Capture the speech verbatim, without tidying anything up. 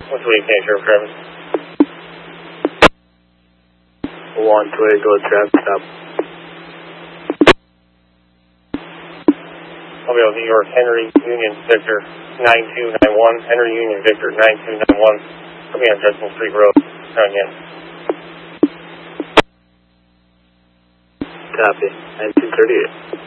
What's the weekend, Sheriff Travis? one two eight, go to traffic stop. I'll be able to New York, Henry Union Victor nine two nine one, Henry Union Victor nine two nine one. I'll be on Judson Street Road. Try again. Copy, nineteen thirty-eight.